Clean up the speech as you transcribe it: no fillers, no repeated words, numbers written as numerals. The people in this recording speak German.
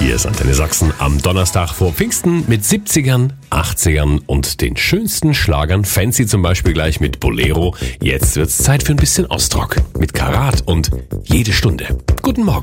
Hier ist Antenne Sachsen am Donnerstag vor Pfingsten mit 70ern, 80ern und den schönsten Schlagern. Fancy zum Beispiel gleich mit Bolero. Jetzt wird's Zeit für ein bisschen Ostrock mit Karat und Jede Stunde. Guten Morgen.